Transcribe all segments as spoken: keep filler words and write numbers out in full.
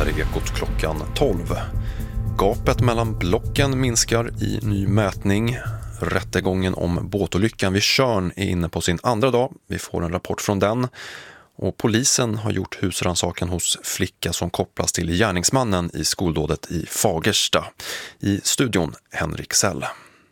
här är Ekot klockan tolv. Gapet mellan blocken minskar i ny mätning. Rättegången om båtolyckan vid Tjörn är inne på sin andra dag. Vi får en rapport från den. Och polisen har gjort husrannsakan hos flicka som kopplas till gärningsmannen i skoldådet i Fagersta. I studion Henrik Sell.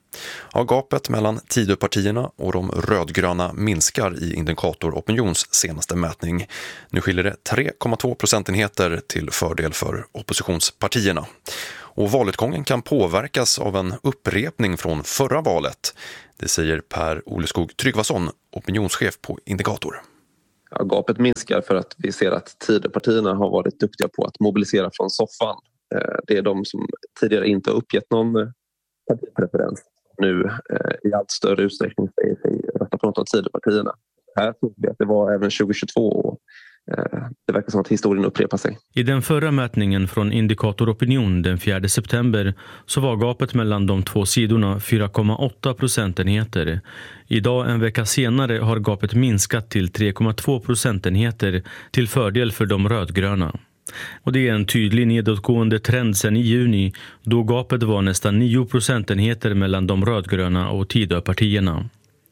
Ja, gapet mellan Tidöpartierna och de rödgröna minskar i Indikator Opinions senaste mätning. Nu skiljer det tre komma två procentenheter till fördel för oppositionspartierna. Och valutgången kan påverkas av en upprepning från förra valet. Det säger Per Oleskog Tryggvason, opinionschef på Indikator. Ja, gapet minskar för att vi ser att Tidöpartierna har varit duktiga på att mobilisera från soffan. Det är de som tidigare inte har uppgett någon partipreferens. Nu eh, i allt större utsträckning säger sig rösta på något av Tidöpartierna. Här såg vi att det var även tjugohundratjugotvå och eh, det verkar som att historien upprepar sig. I den förra mätningen från Indikator Opinion den fjärde september så var gapet mellan de två sidorna fyra komma åtta procentenheter. Idag en vecka senare har gapet minskat till tre komma två procentenheter till fördel för de rödgröna. Och det är en tydlig nedåtgående trend sedan i juni då gapet var nästan nio procentenheter mellan de rödgröna och Tidöpartierna.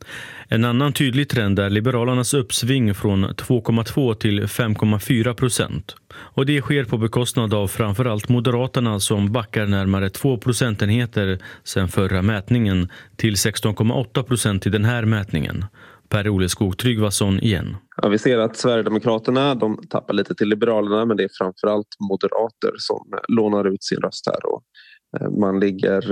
En annan tydlig trend är Liberalernas uppsving från två komma två till fem komma fyra procent. Och det sker på bekostnad av framförallt Moderaterna som backar närmare två procentenheter sedan förra mätningen till sexton komma åtta procent i den här mätningen. Per Oleskog Tryggvason igen. Ja, vi ser att Sverigedemokraterna de tappar lite till Liberalerna, men det är framförallt moderater som lånar ut sin röst här. Och man ligger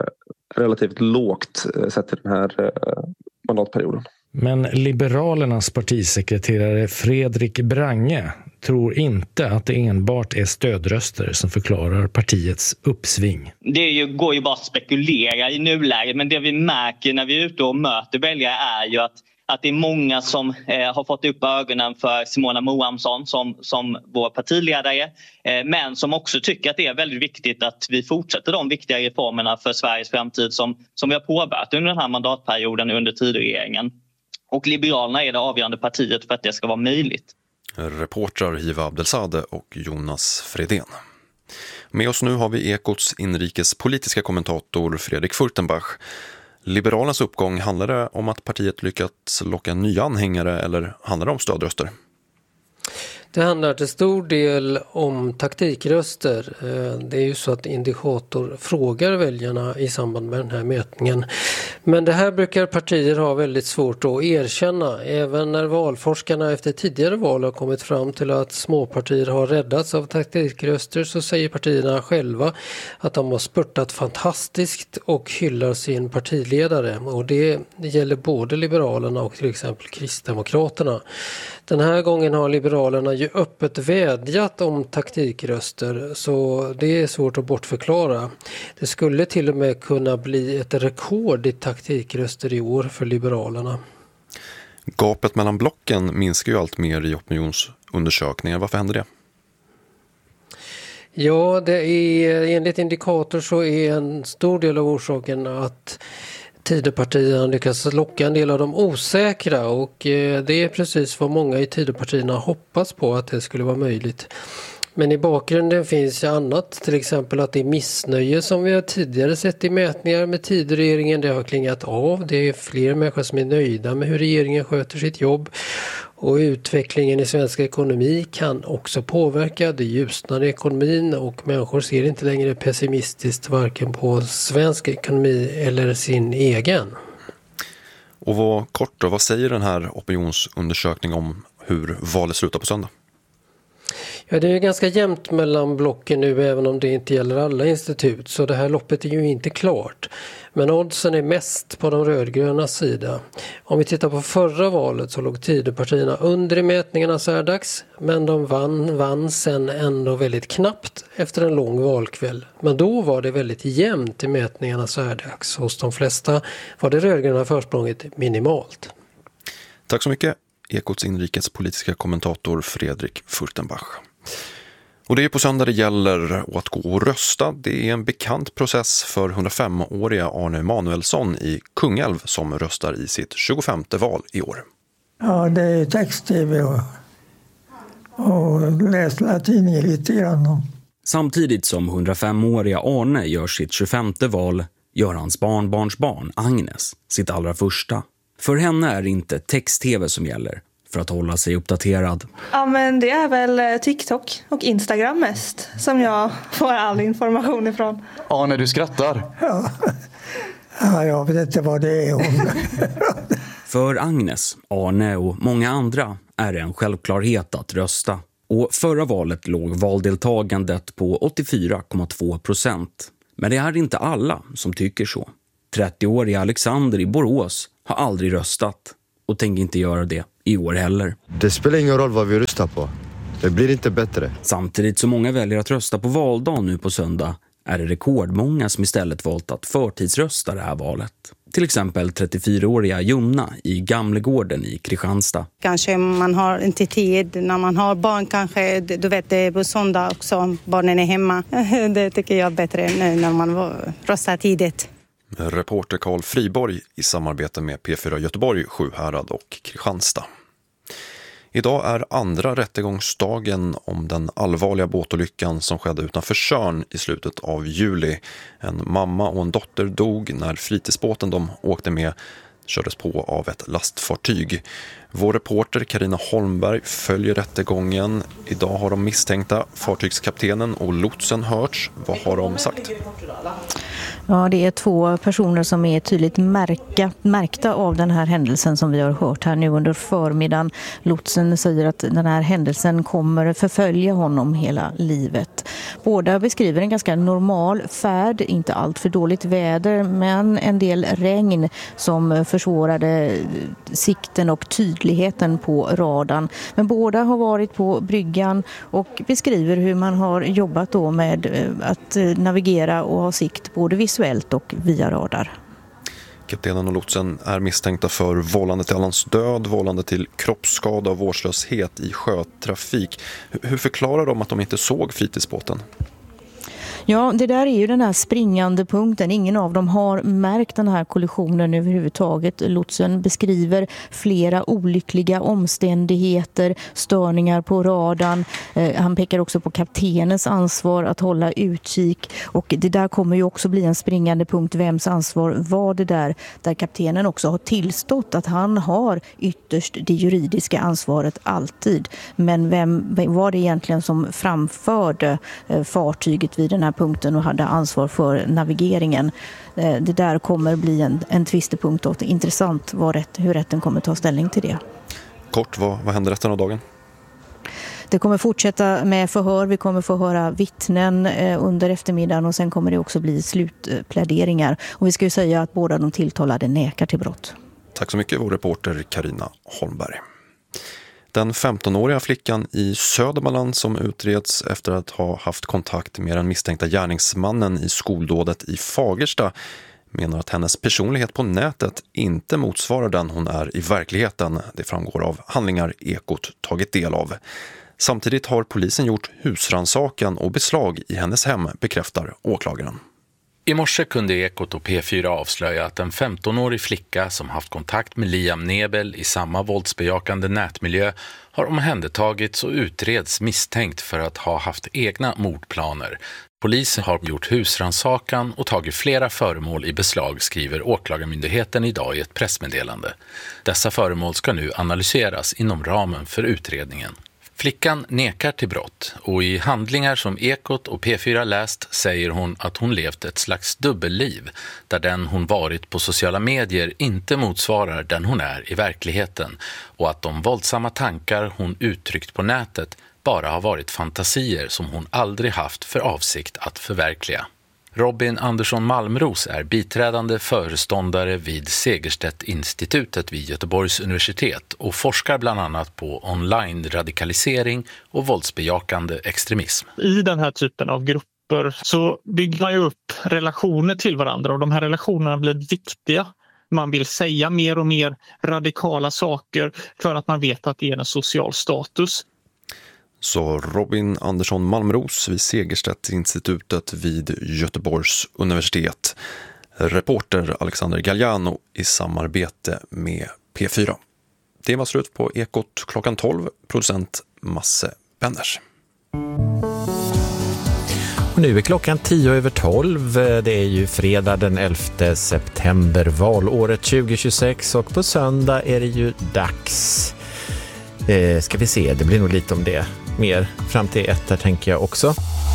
relativt lågt sett till den här mandatperioden. Men Liberalernas partisekreterare Fredrik Brange tror inte att det enbart är stödröster som förklarar partiets uppsving. Det är ju, går ju bara att spekulera i nuläget, men det vi märker när vi är ute och möter väljare är ju att Att det är många som eh, har fått upp ögonen för Simona Moamsson som, som vår partiledare. Eh, men som också tycker att det är väldigt viktigt att vi fortsätter de viktiga reformerna för Sveriges framtid som, som vi har påbörjat under den här mandatperioden under Tidöregeringen. Och Liberalerna är det avgörande partiet för att det ska vara möjligt. Reportrar Hiva Abdelsade och Jonas Fredén. Med oss nu har vi Ekots inrikespolitiska kommentator Fredrik Furtenbach. Liberalernas uppgång, handlar det om att partiet lyckats locka nya anhängare eller handlar det om stödröster? Det handlar till stor del om taktikröster. Det är ju så att Indikator frågar väljarna i samband med den här mätningen. Men det här brukar partier ha väldigt svårt att erkänna. Även när valforskarna efter tidigare val har kommit fram till att småpartier har räddats av taktikröster så säger partierna själva att de har spurtat fantastiskt och hyllar sin partiledare. Och det gäller både Liberalerna och till exempel Kristdemokraterna. Den här gången har Liberalerna ju öppet vädjat om taktikröster så det är svårt att bortförklara. Det skulle till och med kunna bli ett rekord i taktikröster i år för Liberalerna. Gapet mellan blocken minskar ju allt mer i opinionsundersökningar. Varför händer det? Ja, det är, enligt Indikator så är en stor del av orsaken att Tidöpartierna lyckas locka en del av de osäkra och det är precis vad många i Tidöpartierna hoppas på att det skulle vara möjligt. Men i bakgrunden finns ju annat, till exempel att det är missnöje som vi har tidigare sett i mätningar med Tidöregeringen. Det har klingat av, det är fler människor som är nöjda med hur regeringen sköter sitt jobb. Och utvecklingen i svensk ekonomi kan också påverka. Det ljusnar i ekonomin och människor ser inte längre pessimistiskt varken på svensk ekonomi eller sin egen. Och vad kort då, vad säger den här opinionsundersökningen om hur valet slutar på söndag? Ja, det är ganska jämnt mellan blocken nu även om det inte gäller alla institut. Så det här loppet är ju inte klart. Men oddsen är mest på de rödgröna sida. Om vi tittar på förra valet så låg Tidöpartierna under i mätningarna så här dags. Men de vann, vann sen ändå väldigt knappt efter en lång valkväll. Men då var det väldigt jämnt i mätningarna så här dags. Hos de flesta var det rödgröna försprånget minimalt. Tack så mycket. Ekots inrikespolitiska kommentator Fredrik Furtenbach. Och det är på söndag det gäller att gå och rösta. Det är en bekant process för hundrafem-åriga Arne Emanuelsson i Kungälv som röstar i sitt tjugofemte val i år. Ja, det är text-tv och, och läsa tidningen lite grann. Samtidigt som hundrafemåriga Arne gör sitt tjugofemte val gör hans barnbarns barn Agnes sitt allra första. För henne är det inte text-tv som gäller för att hålla sig uppdaterad. Ja, men det är väl TikTok och Instagram mest som jag får all information ifrån. Ja, när du skrattar. Ja, ja jag vet inte vad det är hon. För Agnes, Arne och många andra är det en självklarhet att rösta. Och förra valet låg valdeltagandet på åttiofyra komma två procent. Men det är inte alla som tycker så. trettioåriga Alexander i Borås har aldrig röstat och tänker inte göra det i år heller. Det spelar ingen roll vad vi röstar på. Det blir inte bättre. Samtidigt som många väljer att rösta på valdagen nu på söndag är det rekordmånga som istället valt att förtidsrösta det här valet. Till exempel trettiofyraåriga Jonna i Gamlegården i Kristianstad. Kanske man har inte tid när man har barn, kanske du vet det är på söndag också, barnen är hemma. Det tycker jag är bättre nu när man röstar tidigt. Reporter Carl Friborg i samarbete med P fyra Göteborg, Sjuhärad och Kristianstad. Idag är andra rättegångsdagen om den allvarliga båtolyckan som skedde utanför Tjörn i slutet av juli. En mamma och en dotter dog när fritidsbåten de åkte med kördes på av ett lastfartyg. Vår reporter Carina Holmberg följer rättegången. Idag har de misstänkta fartygskaptenen och lotsen hörts. Vad har de sagt? Ja, det är två personer som är tydligt märka, märkta av den här händelsen som vi har hört här nu under förmiddagen. Lotsen säger att den här händelsen kommer förfölja honom hela livet. Båda beskriver en ganska normal färd, inte allt för dåligt väder men en del regn som försvårade sikten och tydligheten på radarn. Men båda har varit på bryggan och beskriver hur man har jobbat då med att navigera och ha sikt både visuellt och via radar. Kaptenen och lotsen är misstänkta för vållande till annans död, vållande till kroppsskada och vårdslöshet i sjötrafik. Hur förklarar de att de inte såg fritidsbåten? Ja, det där är ju den här springande punkten. Ingen av dem har märkt den här kollisionen överhuvudtaget. Lotsen beskriver flera olyckliga omständigheter, störningar på radarn. Eh, han pekar också på kaptenens ansvar att hålla utkik. Och det där kommer ju också bli en springande punkt. Vems ansvar var det där? Där kaptenen också har tillstått att han har ytterst det juridiska ansvaret alltid. Men vem var det egentligen som framförde eh, fartyget vid den här punkten och hade ansvar för navigeringen? Det där kommer bli en, en tvistepunkt och det är intressant vad rätt, hur rätten kommer ta ställning till det. Kort, vad, vad händer resten av dagen? Det kommer fortsätta med förhör, vi kommer få höra vittnen eh, under eftermiddagen och sen kommer det också bli slutpläderingar. Och vi ska ju säga att båda de tilltalade nekar till brott. Tack så mycket, vår reporter Carina Holmberg. Den femtonåriga flickan i Södermanland som utreds efter att ha haft kontakt med den misstänkta gärningsmannen i skoldådet i Fagersta menar att hennes personlighet på nätet inte motsvarar den hon är i verkligheten. Det framgår av handlingar Ekot tagit del av. Samtidigt har polisen gjort husrannsakan och beslag i hennes hem, bekräftar åklagaren. I morse kunde Ekot och P fyra avslöja att en femtonårig flicka som haft kontakt med Liam Nebel i samma våldsbejakande nätmiljö har omhändertagits och utreds misstänkt för att ha haft egna mordplaner. Polisen har gjort husrannsakan och tagit flera föremål i beslag, skriver åklagarmyndigheten idag i ett pressmeddelande. Dessa föremål ska nu analyseras inom ramen för utredningen. Flickan nekar till brott och i handlingar som Ekot och P fyra läst säger hon att hon levt ett slags dubbelliv där den hon varit på sociala medier inte motsvarar den hon är i verkligheten och att de våldsamma tankar hon uttryckt på nätet bara har varit fantasier som hon aldrig haft för avsikt att förverkliga. Robin Andersson Malmros är biträdande föreståndare vid Segerstedt-institutet vid Göteborgs universitet och forskar bland annat på online-radikalisering och våldsbejakande extremism. I den här typen av grupper så bygger man ju upp relationer till varandra och de här relationerna blir viktiga. Man vill säga mer och mer radikala saker för att man vet att det är en social status. Så Robin Andersson Malmros vid Segerstedt-institutet vid Göteborgs universitet. Reporter Alexander Galliano i samarbete med P fyra. Det var slut på Ekot klockan tolv, producent Masse Benders. Och nu är klockan tio över tolv. Det är ju fredag den elfte september, valåret tjugo tjugosex, och på söndag är det ju dags. Eh, ska vi se, det blir nog lite om det. Mer fram till ett där tänker jag också.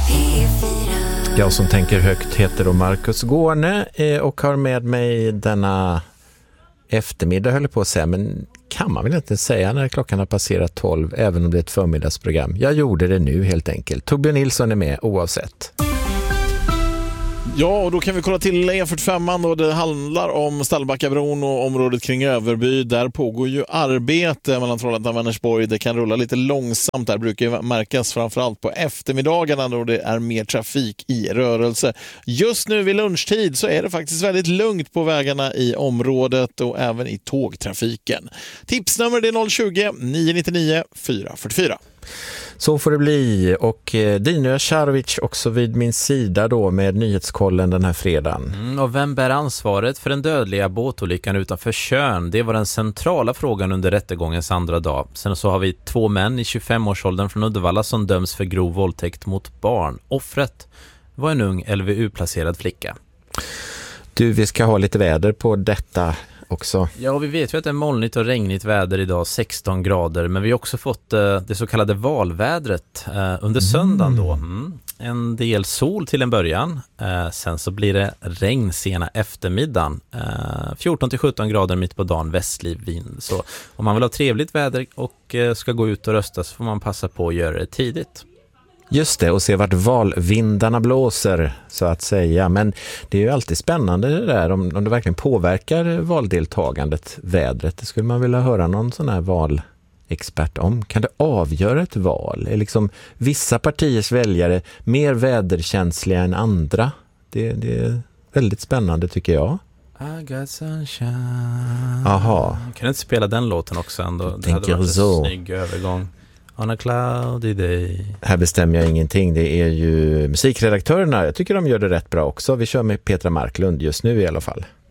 Jag som tänker högt heter då Marcus Gårne eh, och har med mig denna eftermiddag, höll på att säga, men kan man väl inte säga när klockan har passerat tolv, även om det är ett förmiddagsprogram. Jag gjorde det nu helt enkelt. Torbjörn Nilsson är med oavsett. Ja, och då kan vi kolla till E fyrtiofem och det handlar om Stallbackabron och området kring Överby. Där pågår ju arbete mellan Trollhättan och Vänersborg. Det kan rulla lite långsamt. Där brukar ju märkas framförallt på eftermiddagarna då det är mer trafik i rörelse. Just nu vid lunchtid så är det faktiskt väldigt lugnt på vägarna i området och även i tågtrafiken. Tipsnummer är noll tjugo, nio nio nio, fyra fyra fyra. Så får det bli, och Dino Sharovic också vid min sida då med nyhetskollen den här fredagen. Mm, och vem bär ansvaret för den dödliga båtolyckan utanför Tjörn? Det var den centrala frågan under rättegångens andra dag. Sen så har vi två män i tjugofem-årsåldern från Uddevalla som döms för grov våldtäkt mot barn. Offret var en ung L V U-placerad flicka. Du, vi ska ha lite väder på detta också. Ja, vi vet ju att det är molnigt och regnigt väder idag, sexton grader, men vi har också fått eh, det så kallade valvädret eh, under söndagen då. Mm. En del sol till en början, eh, sen så blir det regn sena eftermiddagen, eh, fjorton till sjutton grader mitt på dagen, västlig vind. Så om man vill ha trevligt väder och eh, ska gå ut och rösta så får man passa på att göra det tidigt. Just det, och se vart valvindarna blåser så att säga. Men det är ju alltid spännande det där om, om det verkligen påverkar valdeltagandet, vädret. Det skulle man vilja höra någon sån här valexpert om. Kan det avgöra ett val? Är liksom vissa partiers väljare mer väderkänsliga än andra? Det, det är väldigt spännande tycker jag. I got sunshine. Aha. Kan du inte spela den låten också ändå? Det tänker hade varit en så. Snygg övergång. On a cloudy day. Här bestämmer jag ingenting. Det är ju musikredaktörerna. Jag tycker de gör det rätt bra också. Vi kör med Petra Marklund just nu i alla fall.